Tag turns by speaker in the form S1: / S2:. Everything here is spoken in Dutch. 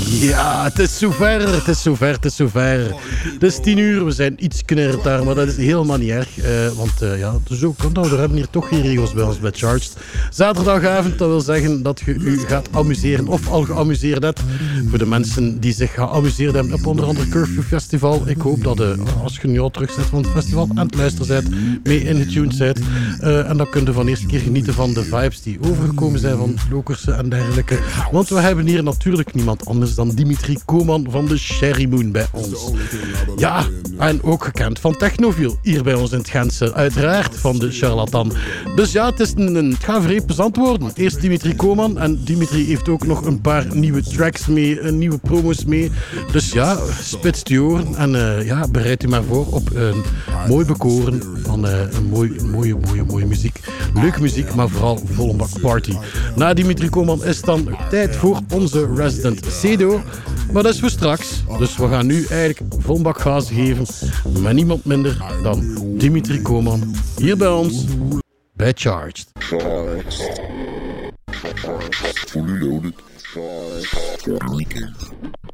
S1: Ja, het is zover. Het is 10 uur, we zijn iets knirretaar, maar dat is helemaal niet erg. Want zo kan dat. We hebben hier toch geen regels bij ons bij Charged. Zaterdagavond, dat wil zeggen dat je u gaat amuseren of al geamuseerd hebt. Voor de mensen die zich geamuseerd hebben op onder andere Curfew Festival. Ik hoop dat als je nu al terug zit van het festival aan het luisteren bent, mee ingetuned bent. En dan kun je van de eerste keer genieten van de vibes die overgekomen zijn van Lokerse en dergelijke. Want we hebben hier natuurlijk niemand anders dan Dimitri Koman van de Sherry Moon bij ons. Ja, en ook gekend van Technoviel, hier bij ons in het Gentse. Uiteraard van de Charlatan. Dus ja, het gaat vrij plezant worden. Eerst Dimitri Koman en Dimitri heeft ook nog een paar nieuwe tracks mee, nieuwe promos mee. Dus ja, spitst je oren en bereid u maar voor op een mooi bekoren van een mooie muziek. Leuke muziek, maar vooral volle bak party. Na Dimitri Koman is dan tijd voor onze resident Cedo. Maar dat is voor straks. Dus we gaan nu eigenlijk vol bak gas geven met niemand minder dan Dimitri Koman. Hier bij ons, bij Charged.
S2: Fully loaded.